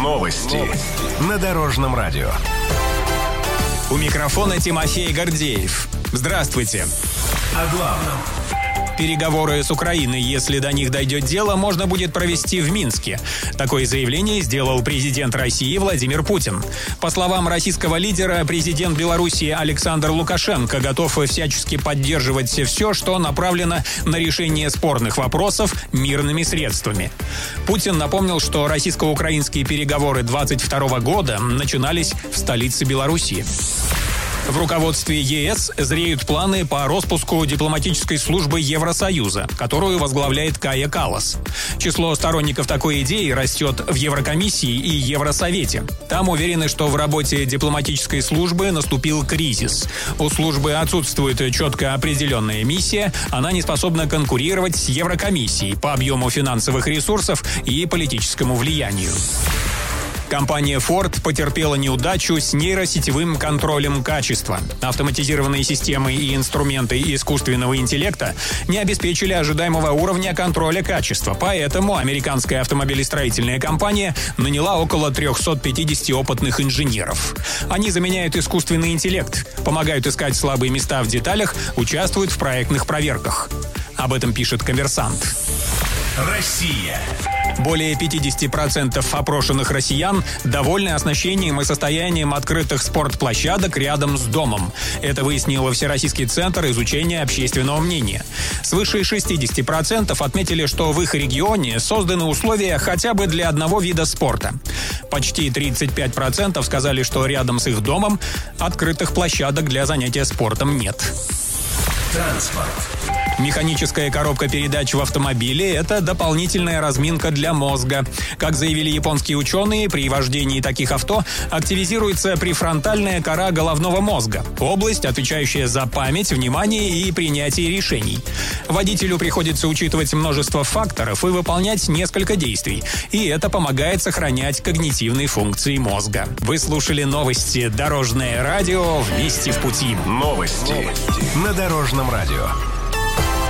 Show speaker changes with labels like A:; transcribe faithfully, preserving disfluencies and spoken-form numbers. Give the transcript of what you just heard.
A: Новости на Дорожном радио.
B: У микрофона Тимофей Гордеев. Здравствуйте.
A: О главном.
B: Переговоры с Украиной, если до них дойдет дело, можно будет провести в Минске. Такое заявление сделал президент России Владимир Путин. По словам российского лидера, президент Беларуси Александр Лукашенко готов всячески поддерживать все, что направлено на решение спорных вопросов мирными средствами. Путин напомнил, что российско-украинские переговоры двадцать второго года начинались в столице Белоруссии. В руководстве ЕС зреют планы по распуску дипломатической службы Евросоюза, которую возглавляет Кая Каллас. Число сторонников такой идеи растет в Еврокомиссии и Евросовете. Там уверены, что в работе дипломатической службы наступил кризис. У службы отсутствует четко определенная миссия, она не способна конкурировать с Еврокомиссией по объему финансовых ресурсов и политическому влиянию. Компания Ford потерпела неудачу с нейросетевым контролем качества. Автоматизированные системы и инструменты искусственного интеллекта не обеспечили ожидаемого уровня контроля качества, поэтому американская автомобилестроительная компания наняла около триста пятьдесят опытных инженеров. Они заменяют искусственный интеллект, помогают искать слабые места в деталях, участвуют в проектных проверках. Об этом пишет «Коммерсант».
A: Россия.
B: Более пятьдесят процентов опрошенных россиян довольны оснащением и состоянием открытых спортплощадок рядом с домом. Это выяснил Всероссийский центр изучения общественного мнения. Свыше шестьдесят процентов отметили, что в их регионе созданы условия хотя бы для одного вида спорта. Почти тридцать пять процентов сказали, что рядом с их домом открытых площадок для занятия спортом нет.
A: Транспорт.
B: Механическая коробка передач в автомобиле – это дополнительная разминка для мозга. Как заявили японские ученые, при вождении таких авто активизируется префронтальная кора головного мозга – область, отвечающая за память, внимание и принятие решений. Водителю приходится учитывать множество факторов и выполнять несколько действий. И это помогает сохранять когнитивные функции мозга. Вы слушали новости «Дорожное радио». Вместе в пути.
A: Новости на Дорожном радио.